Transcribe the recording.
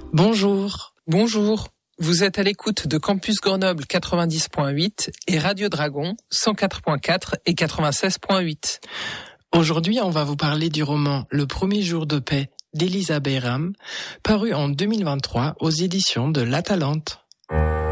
Bonjour. Bonjour. Vous êtes à l'écoute de Campus Grenoble 90.8 et Radio Dragon 104.4 et 96.8. Aujourd'hui, on va vous parler du roman Le premier jour de paix d'Elisa Bayram, paru en 2023 aux éditions de La Talente.